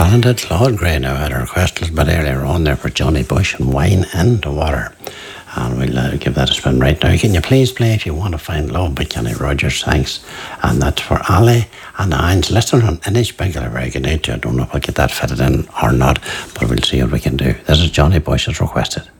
talented Claude Gray now had a request a little bit earlier on there for Johnny Bush and Wine in the Water. And we'll give that a spin right now. Can you please play If You Want to Find Love by Kenny Rogers? Thanks. And that's for Ali and Hines listening on Inishbeggar. Very good night. I don't know if I'll get that fitted in or not, but we'll see what we can do. This is Johnny Bush as requested.